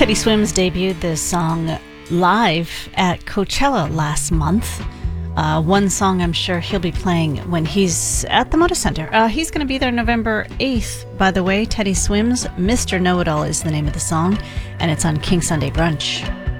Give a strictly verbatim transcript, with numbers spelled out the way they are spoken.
Teddy Swims debuted this song live at Coachella last month. Uh, one song I'm sure he'll be playing when he's at the Moda Center. Uh, he's going to be there November eighth, by the way. Teddy Swims, Mister Know-It-All is the name of the song, and it's on King Sunday Brunch.